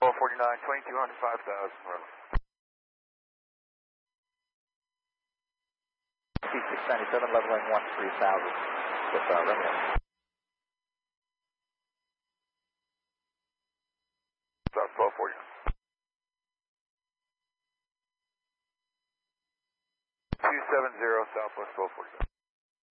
1249, 2200, 5000, runway. T697, leveling 13,000 with Romeo. South 1249. 270, Southwest 1249.